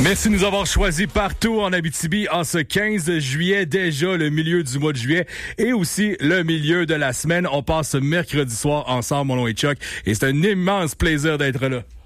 Merci de nous avoir choisis partout en Abitibi en ce 15 juillet, déjà le milieu du mois de juillet et aussi le milieu de la semaine. On passe mercredi soir ensemble, mon nom est Chuck, et c'est un immense plaisir d'être là.